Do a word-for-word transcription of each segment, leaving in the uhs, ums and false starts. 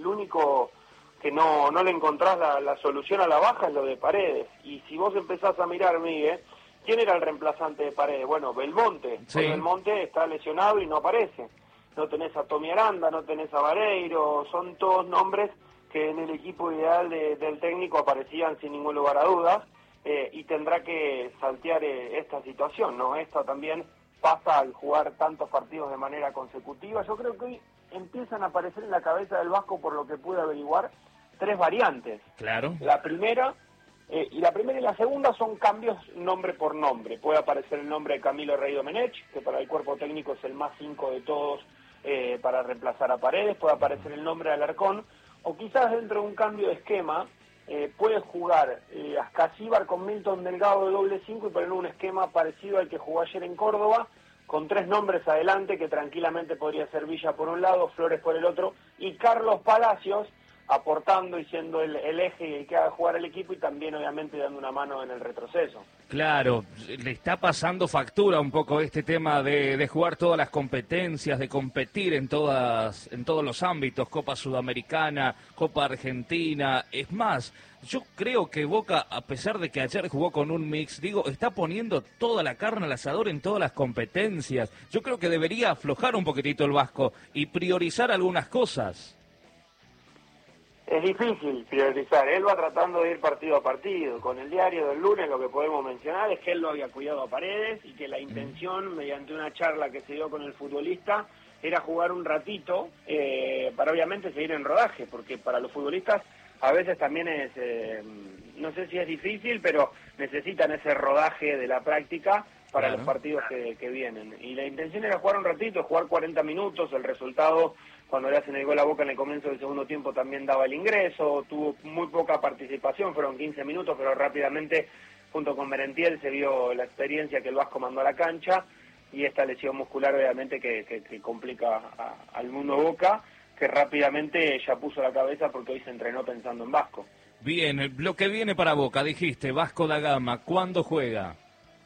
el único que no, no le encontrás la, la solución a la baja es lo de Paredes. Y si vos empezás a mirar, Miguel, ¿quién era el reemplazante de Paredes? Bueno, Belmonte. Sí. Belmonte está lesionado y no aparece. No tenés a Tommy Aranda, no tenés a Vareiro, son todos nombres que en el equipo ideal de, del técnico aparecían sin ningún lugar a dudas, eh, y tendrá que saltear eh, esta situación, ¿no? Esto también pasa al jugar tantos partidos de manera consecutiva. Yo creo que hoy empiezan a aparecer en la cabeza del Vasco, por lo que pude averiguar, tres variantes. Claro. La primera, eh, y la primera y la segunda son cambios nombre por nombre. Puede aparecer el nombre de Camilo Rey Domenech, que para el cuerpo técnico es el más cinco de todos, eh, para reemplazar a Paredes. Puede aparecer el nombre de Alarcón, o quizás dentro de un cambio de esquema, eh, puede jugar eh, Ascasíbar con Milton Delgado de doble cinco y poner un esquema parecido al que jugó ayer en Córdoba, con tres nombres adelante, que tranquilamente podría ser Villa por un lado, Flores por el otro, y Carlos Palacios aportando y siendo el, el eje y el que haga jugar el equipo, y también obviamente dando una mano en el retroceso. Claro, le está pasando factura un poco este tema de, de jugar todas las competencias, de competir en todas, en todos los ámbitos, Copa Sudamericana, Copa Argentina. Es más, yo creo que Boca, a pesar de que ayer jugó con un mix, digo, está poniendo toda la carne al asador en todas las competencias. Yo creo que debería aflojar un poquitito el Vasco y priorizar algunas cosas. Es difícil priorizar, él va tratando de ir partido a partido. Con el diario del lunes lo que podemos mencionar es que él lo había cuidado a Paredes y que la intención, mediante una charla que se dio con el futbolista, era jugar un ratito eh, para obviamente seguir en rodaje, porque para los futbolistas a veces también es, eh, no sé si es difícil, pero necesitan ese rodaje de la práctica para claro. los partidos que, que vienen. Y la intención era jugar un ratito, jugar cuarenta minutos, el resultado, cuando le hacen el gol a Boca en el comienzo del segundo tiempo, también daba el ingreso, tuvo muy poca participación, fueron quince minutos, pero rápidamente, junto con Merentiel, se vio la experiencia que el Vasco mandó a la cancha, y esta lesión muscular obviamente que, que, que complica a, al mundo Boca, que rápidamente ya puso la cabeza porque hoy se entrenó pensando en Vasco. Bien, lo que viene para Boca, dijiste, Vasco da Gama, ¿cuándo juega?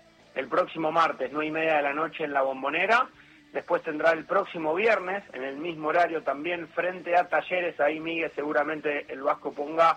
El próximo martes, nueve y media de la noche en la Bombonera. Después tendrá el próximo viernes, en el mismo horario también, frente a Talleres. Ahí, Miguel, seguramente el Vasco ponga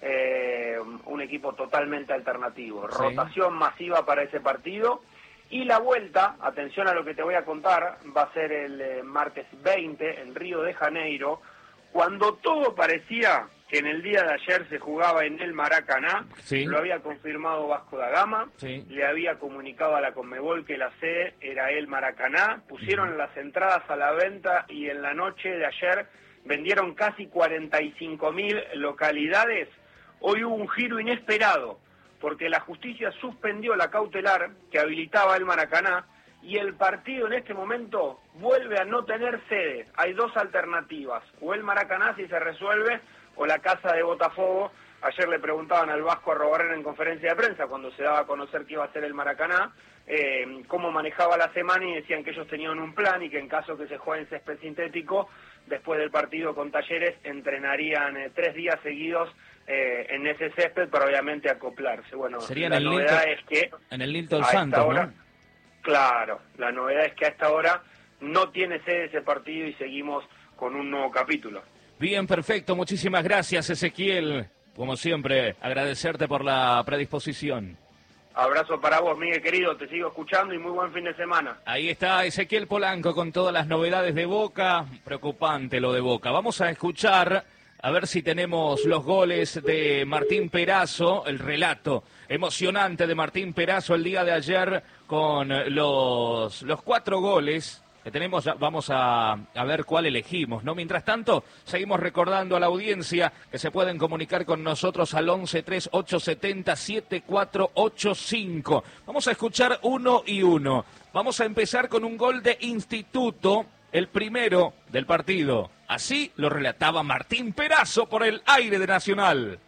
eh, un equipo totalmente alternativo. Sí. Rotación masiva para ese partido. Y la vuelta, atención a lo que te voy a contar, va a ser el eh, martes veinte en Río de Janeiro, cuando todo parecía que en el día de ayer se jugaba en el Maracaná. Sí. Lo había confirmado Vasco da Gama, sí. Le había comunicado a la Conmebol que la sede era el Maracaná, pusieron uh-huh. las entradas a la venta y en la noche de ayer vendieron casi cuarenta y cinco mil localidades. Hoy hubo un giro inesperado, porque la justicia suspendió la cautelar que habilitaba el Maracaná, y el partido en este momento vuelve a no tener sede. Hay dos alternativas, o el Maracaná si se resuelve, o la casa de Botafogo. Ayer le preguntaban al Vasco Arrobarrena en conferencia de prensa, cuando se daba a conocer que iba a ser el Maracaná, eh, cómo manejaba la semana, y decían que ellos tenían un plan y que en caso que se juegue en césped sintético, después del partido con Talleres, entrenarían eh, tres días seguidos eh, en ese césped para obviamente acoplarse. Bueno, sería la en el novedad Nilton, es que en el Nilton Santos, hora, ¿no? Claro, la novedad es que a esta hora no tiene sede ese partido y seguimos con un nuevo capítulo. Bien, perfecto. Muchísimas gracias, Ezequiel. Como siempre, agradecerte por la predisposición. Abrazo para vos, Miguel querido. Te sigo escuchando y muy buen fin de semana. Ahí está Ezequiel Polanco con todas las novedades de Boca. Preocupante lo de Boca. Vamos a escuchar, a ver si tenemos los goles de Martín Perazo, el relato emocionante de Martín Perazo el día de ayer con los, los cuatro goles que tenemos. Vamos a, a ver cuál elegimos, ¿no? Mientras tanto, seguimos recordando a la audiencia que se pueden comunicar con nosotros al once tres ocho siete cero siete cuatro ocho cinco. Vamos a escuchar uno y uno. Vamos a empezar con un gol de Instituto, el primero del partido. Así lo relataba Martín Perazo por el aire de Nacional.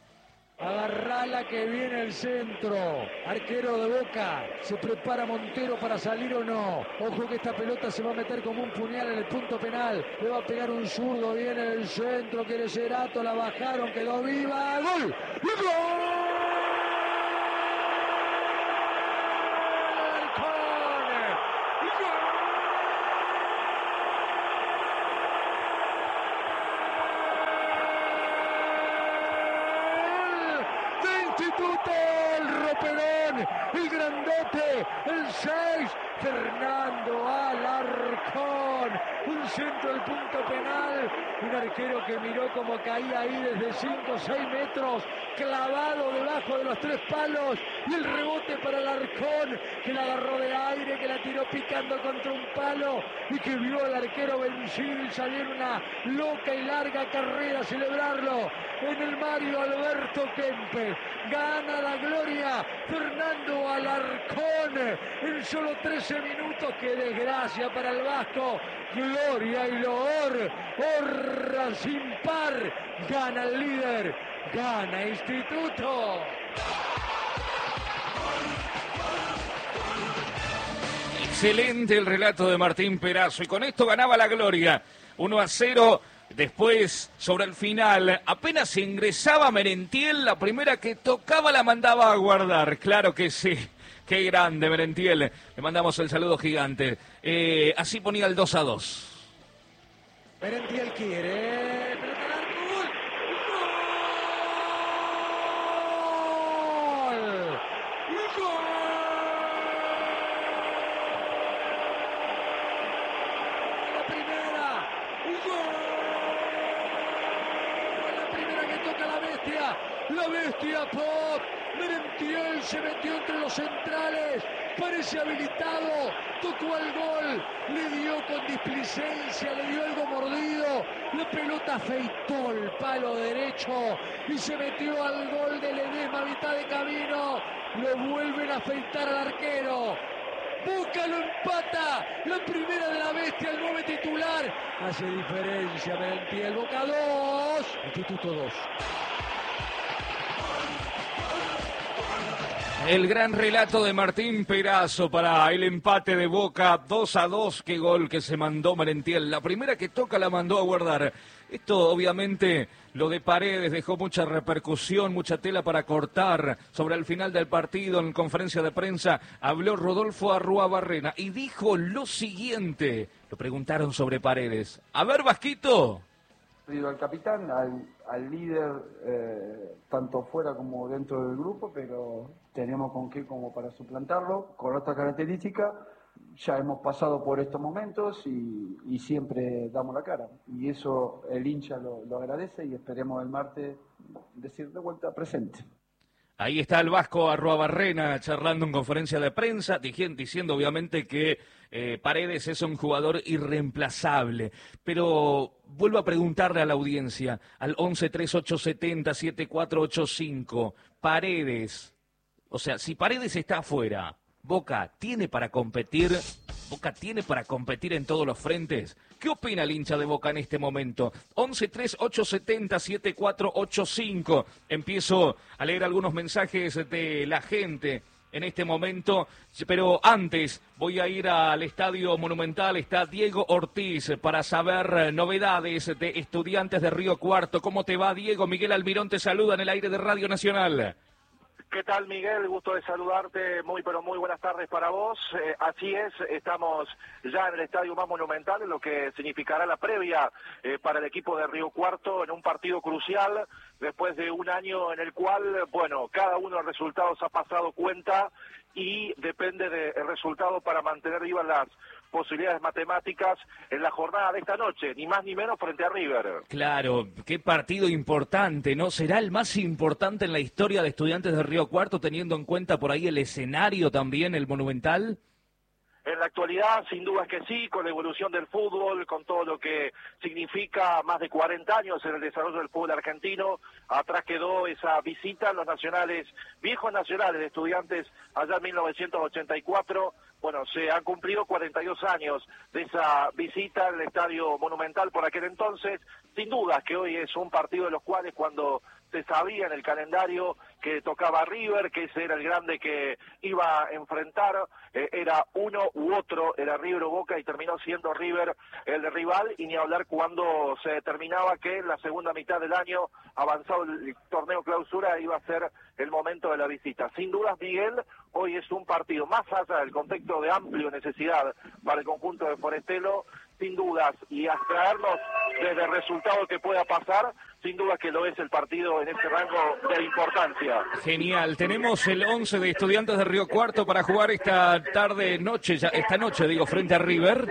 Agarrala que viene el centro. Arquero de Boca. Se prepara Montero para salir o no. Ojo que esta pelota se va a meter como un puñal en el punto penal. Le va a pegar un zurdo. Viene el centro. Quiere Cerato. La bajaron. Quedó viva. ¡Gol! ¡Gol! Perón, el grandote, el seis, Fernando Alarcón, un centro del punto penal, un arquero que miró como caía ahí desde cinco o seis metros, clavado debajo de los tres palos, y el rebote para Alarcón, que la agarró de aire, que la tiró picando contra un palo, y que vio al arquero vencido y salir una loca y larga carrera a celebrarlo en el Mario Alberto Kempes. Gana la gloria Fernando Alarcón en solo trece minutos. ¡Qué desgracia para el vasco! Gloria y loor, honra sin par. Gana el líder, gana Instituto. Excelente el relato de Martín Perazo, y con esto ganaba la gloria. uno a cero. Después, sobre el final, apenas ingresaba Merentiel, la primera que tocaba la mandaba a guardar. Claro que sí. Qué grande, Merentiel. Le mandamos el saludo gigante. Eh, así ponía el dos a dos. Merentiel quiere. Pelota al arco. ¡Gol! ¡Gol! La primera. ¡Gol! La primera que toca la bestia. La bestia Pop. Merentiel se metió entre los centrales, parece habilitado, tocó al gol, le dio con displicencia, le dio algo mordido, la pelota afeitó el palo derecho y se metió al gol de Ledesma a mitad de camino, lo vuelven a afeitar al arquero. Boca lo empata, la primera de la bestia, el nueve titular, hace diferencia Merentiel. Boca dos, Instituto dos. El gran relato de Martín Perazo para el empate de Boca, dos a dos, qué gol que se mandó Merentiel. La primera que toca la mandó a guardar. Esto obviamente, lo de Paredes dejó mucha repercusión, mucha tela para cortar. Sobre el final del partido, en conferencia de prensa, habló Rodolfo Arruabarrena y dijo lo siguiente. Lo preguntaron sobre Paredes. A ver, Vasquito. Al capitán, al, al líder, eh, tanto fuera como dentro del grupo, pero tenemos con qué como para suplantarlo, con otra característica. Ya hemos pasado por estos momentos y, y siempre damos la cara. Y eso el hincha lo, lo agradece y esperemos el martes decir de vuelta presente. Ahí está el Vasco Arruabarrena charlando en conferencia de prensa, diciendo obviamente que eh, Paredes es un jugador irreemplazable. Pero vuelvo a preguntarle a la audiencia, al once tres ocho siete cero siete cuatro ocho cinco, Paredes, o sea, si Paredes está afuera, Boca tiene para competir, Boca tiene para competir en todos los frentes. ¿Qué opina el hincha de Boca en este momento? once tres ocho siete cero siete cuatro ocho cinco. Empiezo a leer algunos mensajes de la gente en este momento, pero antes voy a ir al Estadio Monumental. Está Diego Ortiz para saber novedades de Estudiantes de Río Cuarto. ¿Cómo te va, Diego? Miguel Almirón te saluda en el aire de Radio Nacional. ¿Qué tal, Miguel? Gusto de saludarte. Muy, pero muy buenas tardes para vos. Eh, así es, estamos ya en el estadio más monumental, en lo que significará la previa eh, para el equipo de Río Cuarto en un partido crucial, después de un año en el cual, bueno, cada uno de los resultados ha pasado cuenta y depende del resultado para mantener vivas las posibilidades matemáticas en la jornada de esta noche, ni más ni menos frente a River. Claro, qué partido importante, ¿no? ¿Será el más importante en la historia de Estudiantes de Río Cuarto, teniendo en cuenta por ahí el escenario también, el Monumental? En la actualidad, sin duda es que sí, con la evolución del fútbol, con todo lo que significa más de cuarenta años en el desarrollo del fútbol argentino. Atrás quedó esa visita a los nacionales, viejos nacionales de Estudiantes allá en mil novecientos ochenta y cuatro. Bueno, se han cumplido cuarenta y dos años de esa visita al Estadio Monumental por aquel entonces. Sin duda que hoy es un partido de los cuales, cuando se sabía en el calendario que tocaba River, que ese era el grande que iba a enfrentar, eh, era uno u otro, era River o Boca, y terminó siendo River el rival, y ni hablar cuando se determinaba que en la segunda mitad del año, avanzado el torneo clausura, iba a ser el momento de la visita. Sin dudas, Miguel, hoy es un partido, más allá del contexto de amplia necesidad para el conjunto de Forestelo, sin dudas, y abstraernos desde el resultado que pueda pasar, sin duda que lo es el partido en este rango de importancia. Genial, tenemos el once de Estudiantes de Río Cuarto para jugar esta tarde, noche, ya, esta noche digo, frente a River.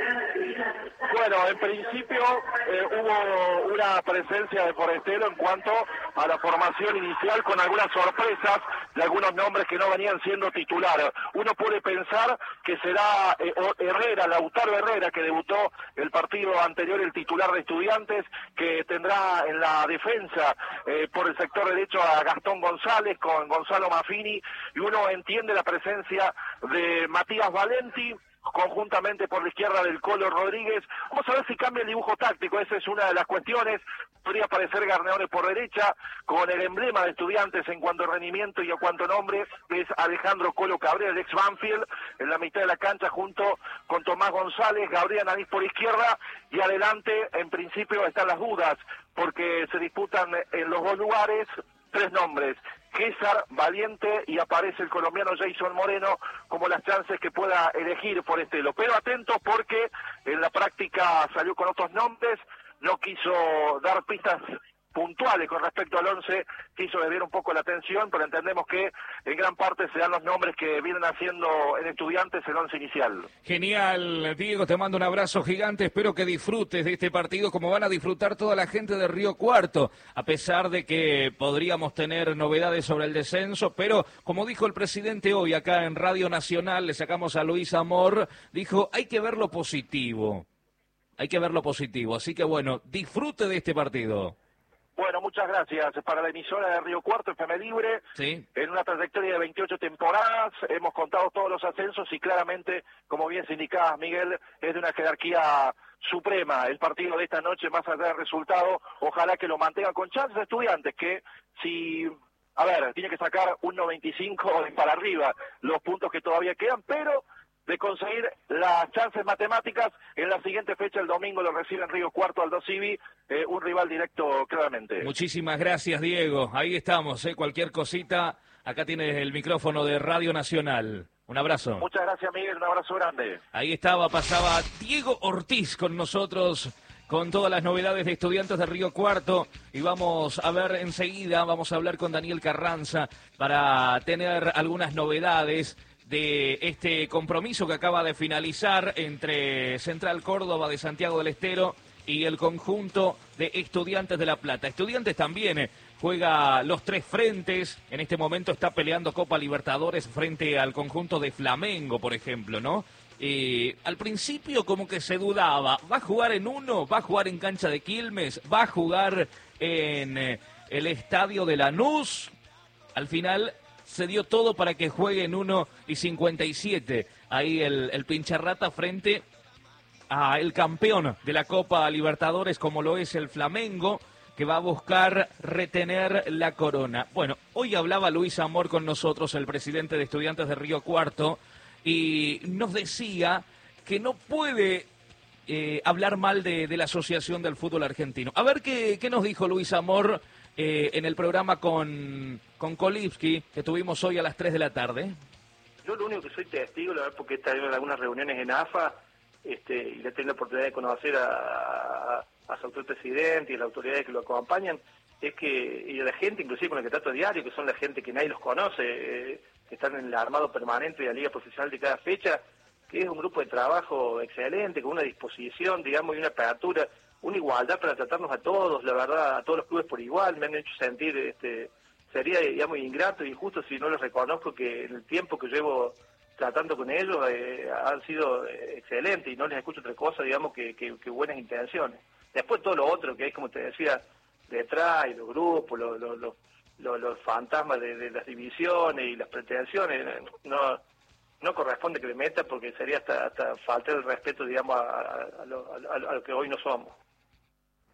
Bueno, en principio eh, hubo una presencia de Forestero en cuanto a la formación inicial con algunas sorpresas de algunos nombres que no venían siendo titulares. Uno puede pensar que será eh, Herrera, Lautaro Herrera, que debutó el partido anterior, el titular de Estudiantes, que tendrá en la defensa eh, por el sector derecho a Gastón González con Gonzalo Maffini, y uno entiende la presencia de Matías Valenti, conjuntamente por la izquierda del Colo Rodríguez. Vamos a ver si cambia el dibujo táctico, esa es una de las cuestiones. Podría aparecer Garneones por derecha, con el emblema de Estudiantes en cuanto a rendimiento y en cuanto a nombre, es Alejandro Colo Cabrera, el ex Banfield, en la mitad de la cancha junto con Tomás González, Gabriel Anís por izquierda, y adelante en principio están las dudas, porque se disputan en los dos lugares tres nombres: César, Valiente, y aparece el colombiano Jason Moreno como las chances que pueda elegir por Estelo. Pero atentos, porque en la práctica salió con otros nombres, no quiso dar pistas puntuales con respecto al once, quiso desviar un poco la atención, pero entendemos que en gran parte se dan los nombres que vienen haciendo en Estudiantes el once inicial. Genial, Diego, te mando un abrazo gigante, espero que disfrutes de este partido como van a disfrutar toda la gente de Río Cuarto, a pesar de que podríamos tener novedades sobre el descenso, pero como dijo el presidente hoy acá en Radio Nacional, le sacamos a Luis Amor, dijo, hay que ver lo positivo, hay que ver lo positivo, así que bueno, disfrute de este partido. Bueno, muchas gracias. Para la emisora de Río Cuarto, F M Libre, sí, en una trayectoria de veintiocho temporadas, hemos contado todos los ascensos y claramente, como bien se indicaba Miguel, es de una jerarquía suprema. El partido de esta noche, más allá del resultado, ojalá que lo mantenga con chances Estudiantes, que si, a ver, tiene que sacar un noventa y cinco para arriba los puntos que todavía quedan, pero de conseguir las chances matemáticas, en la siguiente fecha, el domingo, lo recibe en Río Cuarto Aldo Civi, eh, un rival directo claramente. Muchísimas gracias, Diego. Ahí estamos, ¿eh? Cualquier cosita, acá tienes el micrófono de Radio Nacional. Un abrazo. Muchas gracias, Miguel, un abrazo grande. Ahí estaba, pasaba Diego Ortiz con nosotros, con todas las novedades de Estudiantes de Río Cuarto, y vamos a ver enseguida, vamos a hablar con Daniel Carranza para tener algunas novedades de este compromiso que acaba de finalizar entre Central Córdoba de Santiago del Estero y el conjunto de Estudiantes de La Plata. Estudiantes también eh, juega los tres frentes, en este momento está peleando Copa Libertadores frente al conjunto de Flamengo, por ejemplo, ¿no? Eh, al principio como que se dudaba, ¿va a jugar en uno? ¿Va a jugar en cancha de Quilmes? ¿Va a jugar en eh, el estadio de Lanús? Al final se dio todo para que juegue en uno y cincuenta y siete. Ahí el, el Pincharrata frente a el campeón de la Copa Libertadores, como lo es el Flamengo, que va a buscar retener la corona. Bueno, hoy hablaba Luis Amor con nosotros, el presidente de Estudiantes de Río Cuarto, y nos decía que no puede eh, hablar mal de, de la Asociación del Fútbol Argentino. A ver qué, qué nos dijo Luis Amor Eh, en el programa con, con Kolipski, que tuvimos hoy a las tres de la tarde. Yo lo único que soy testigo, la verdad, porque he estado en algunas reuniones en A F A, este, y le he tenido la oportunidad de conocer a, a, a su actual presidente y a las autoridades que lo acompañan, es que, y a la gente inclusive con el que trato diario, que son la gente que nadie los conoce, eh, que están en el armado permanente de la Liga Profesional de cada fecha, que es un grupo de trabajo excelente, con una disposición, digamos, y una apertura, una igualdad para tratarnos a todos, la verdad, a todos los clubes por igual. Me han hecho sentir, este, sería, digamos, ingrato e injusto si no les reconozco que en el tiempo que llevo tratando con ellos eh, han sido eh, excelentes, y no les escucho otra cosa, digamos, que, que, que buenas intenciones. Después todo lo otro que es, como te decía, detrás, y los grupos, los, los, los, los, los fantasmas de, de las divisiones y las pretensiones, no no corresponde que le meta, porque sería hasta, hasta faltar el respeto, digamos, a, a, a, lo, a, a lo que hoy no somos.